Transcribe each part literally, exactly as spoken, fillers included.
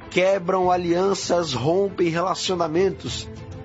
quebram alianças, rompem relacionamentos.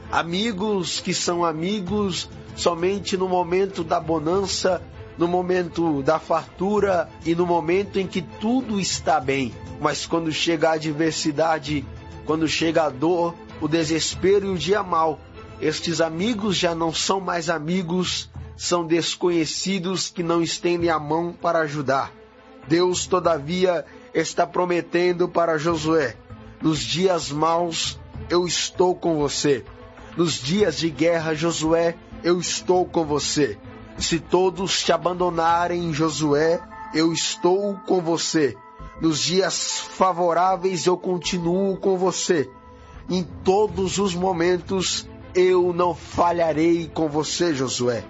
Amigos que são amigos somente no momento da bonança, no momento da fartura e no momento em que tudo está bem. Mas quando chega a adversidade, quando chega a dor, o desespero e o dia mau, estes amigos já não são mais amigos, são desconhecidos que não estendem a mão para ajudar. Deus, todavia, está prometendo para Josué: nos dias maus eu estou com você. Nos dias de guerra, Josué, eu estou com você. Se todos te abandonarem, Josué, eu estou com você. Nos dias favoráveis eu continuo com você. Em todos os momentos eu não falharei com você, Josué.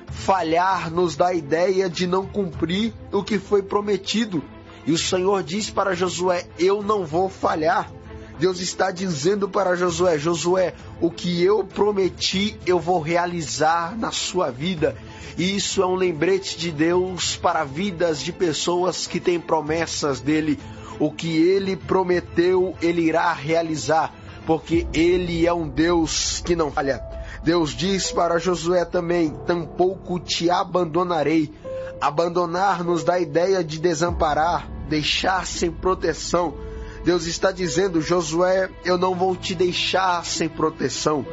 Falhar nos dá a ideia de não cumprir o que foi prometido. E o Senhor diz para Josué: eu não vou falhar. Deus está dizendo para Josué: Josué, o que eu prometi eu vou realizar na sua vida. E isso é um lembrete de Deus para vidas de pessoas que têm promessas dele. O que ele prometeu, ele irá realizar, porque ele é um Deus que não falha. Deus diz para Josué também: tampouco te abandonarei. Abandonar nos dá a ideia de desamparar, deixar sem proteção. Deus está dizendo: Josué, eu não vou te deixar sem proteção.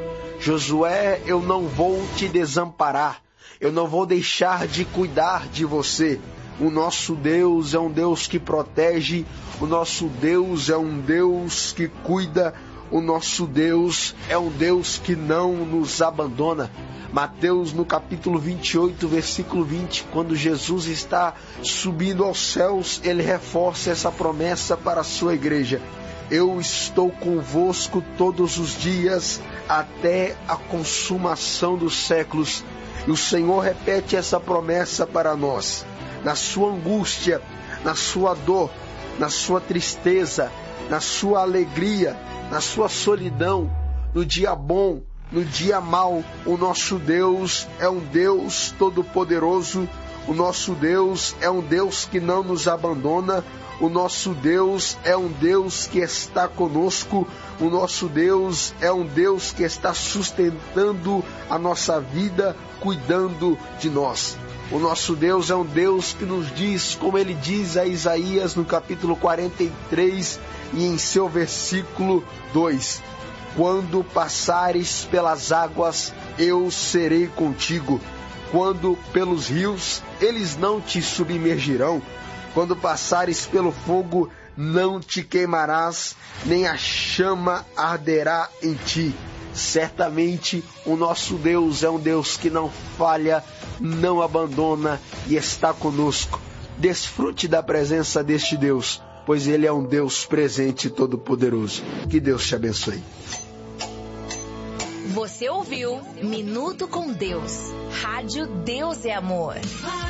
Josué, eu não vou te desamparar. Eu não vou deixar de cuidar de você. O nosso Deus é um Deus que protege. O nosso Deus é um Deus que cuida. O nosso Deus é um Deus que não nos abandona. Mateus, no capítulo vinte e oito, versículo vinte, quando Jesus está subindo aos céus, ele reforça essa promessa para a sua igreja: eu estou convosco todos os dias até a consumação dos séculos. E o Senhor repete essa promessa para nós. Na sua angústia, na sua dor, na sua tristeza, na sua alegria, na sua solidão, no dia bom, no dia mau, o nosso Deus é um Deus todo-poderoso. O nosso Deus é um Deus que não nos abandona. O nosso Deus é um Deus que está conosco. O nosso Deus é um Deus que está sustentando a nossa vida, cuidando de nós. O nosso Deus é um Deus que nos diz, como ele diz a Isaías no capítulo quarenta e três e em seu versículo dois: quando passares pelas águas, eu serei contigo. Quando pelos rios, eles não te submergirão. Quando passares pelo fogo, não te queimarás, nem a chama arderá em ti. Certamente o nosso Deus é um Deus que não falha, não abandona e está conosco. Desfrute da presença deste Deus, pois Ele é um Deus presente e todo-poderoso. Que Deus te abençoe. Você ouviu Minuto com Deus. Rádio Deus é Amor.